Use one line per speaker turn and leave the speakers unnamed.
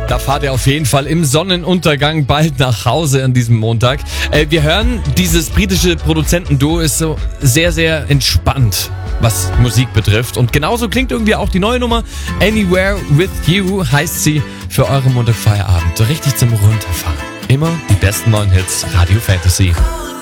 Da fahrt ihr auf jeden Fall im Sonnenuntergang bald nach Hause an diesem Montag. Wir hören, dieses britische Produzentenduo ist so sehr, sehr entspannt, was Musik betrifft. Und genauso klingt irgendwie auch die neue Nummer. Anywhere With You heißt sie für eure Montagfeierabend. So richtig zum Runterfahren. Immer die besten neuen Hits, Radio Fantasy.